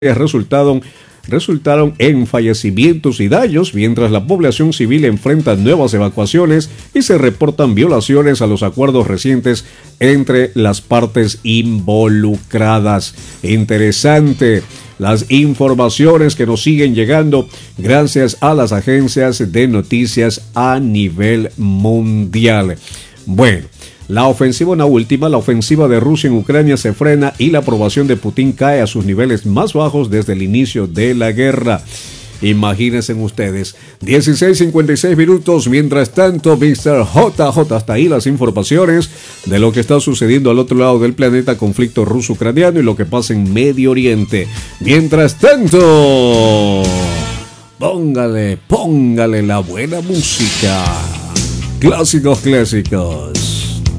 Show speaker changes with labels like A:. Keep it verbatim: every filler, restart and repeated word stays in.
A: resultaron, resultaron en fallecimientos y daños, mientras la población civil enfrenta nuevas evacuaciones y se reportan violaciones a los acuerdos recientes entre las partes involucradas. Interesante las informaciones que nos siguen llegando gracias a las agencias de noticias a nivel mundial. Bueno, la ofensiva, una última, la ofensiva de Rusia en Ucrania se frena y la aprobación de Putin cae a sus niveles más bajos desde el inicio de la guerra. Imagínense ustedes, dieciséis cincuenta y seis minutos, mientras tanto, mister J J, hasta ahí las informaciones de lo que está sucediendo al otro lado del planeta, conflicto ruso-ucraniano y lo que pasa en Medio Oriente. Mientras tanto, póngale, póngale la buena música. Clásicos, clásicos.